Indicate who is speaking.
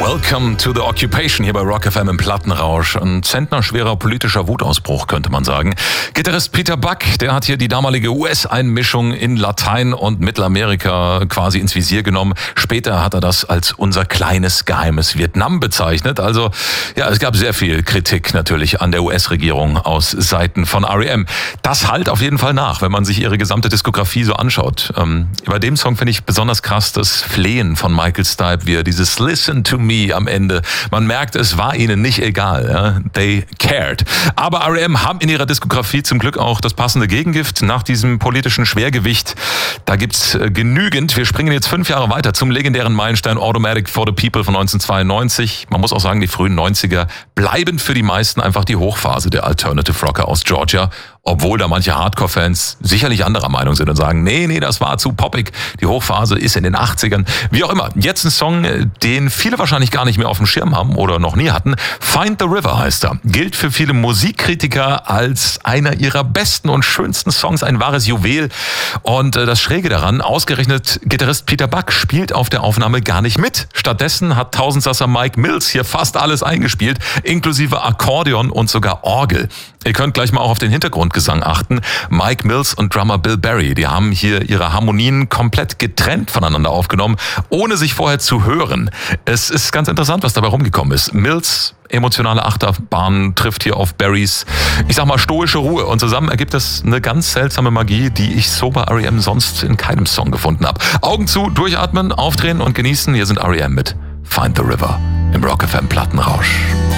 Speaker 1: Welcome to the Occupation hier bei Rock FM im Plattenrausch. Ein zentnerschwerer politischer Wutausbruch, könnte man sagen. Gitarrist Peter Buck, der hat hier die damalige US-Einmischung in Latein- und Mittelamerika quasi ins Visier genommen. Später hat er das als unser kleines, geheimes Vietnam bezeichnet. Also ja, es gab sehr viel Kritik natürlich an der US-Regierung aus Seiten von R.E.M. Das halt auf jeden Fall nach, wenn man sich ihre gesamte Diskografie so anschaut. Bei dem Song finde ich besonders krass das Flehen von Michael Stipe, wie er dieses Listen to Me am Ende. Man merkt, es war ihnen nicht egal. Ja? They cared. Aber R.E.M. haben in ihrer Diskografie zum Glück auch das passende Gegengift nach diesem politischen Schwergewicht. Da gibt's genügend. Wir springen jetzt 5 Jahre weiter zum legendären Meilenstein Automatic for the People von 1992. Man muss auch sagen, die frühen 90er bleiben für die meisten einfach die Hochphase der Alternative Rocker aus Georgia. Obwohl da manche Hardcore-Fans sicherlich anderer Meinung sind und sagen, nee, das war zu poppig. Die Hochphase ist in den 80ern. Wie auch immer. Jetzt ein Song, den viele wahrscheinlich gar nicht mehr auf dem Schirm haben oder noch nie hatten. Find the River heißt er. Gilt für viele Musikkritiker als einer ihrer besten und schönsten Songs, ein wahres Juwel. Und das Schräge daran, ausgerechnet Gitarrist Peter Buck spielt auf der Aufnahme gar nicht mit. Stattdessen hat Tausendsasser Mike Mills hier fast alles eingespielt, inklusive Akkordeon und sogar Orgel. Ihr könnt gleich mal auch auf den Hintergrundgesang achten. Mike Mills und Drummer Bill Berry, die haben hier ihre Harmonien komplett getrennt voneinander aufgenommen, ohne sich vorher zu hören. Es ist ganz interessant, was dabei rumgekommen ist. Mills emotionale Achterbahn trifft hier auf Berrys, ich sag mal, stoische Ruhe. Und zusammen ergibt es eine ganz seltsame Magie, die ich so bei R.E.M. sonst in keinem Song gefunden habe. Augen zu, durchatmen, aufdrehen und genießen. Hier sind R.E.M. mit Find the River im Rock FM Plattenrausch.